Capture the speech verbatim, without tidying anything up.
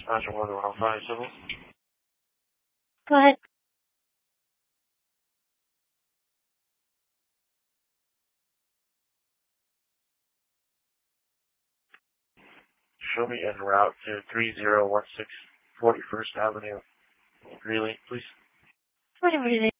Roger, one oh five civil. Go ahead. Show me en route to three zero one six forty-first Avenue. Greeley, please. Whatever it is.